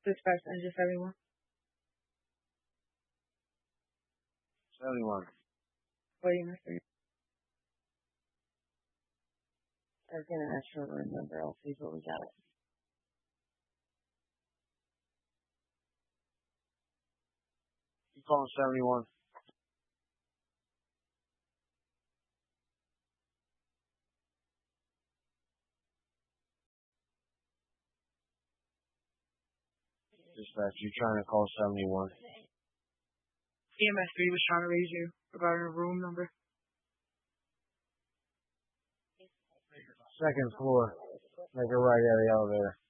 Dispatch engine 71. 71. Waiting for you. I was going to ask for a room number. I'll see what we got it. You calling 71? Dispatch, you trying to call 71? EMS 3 was trying to raise you regarding a room number. Second floor. Make a right out of the elevator.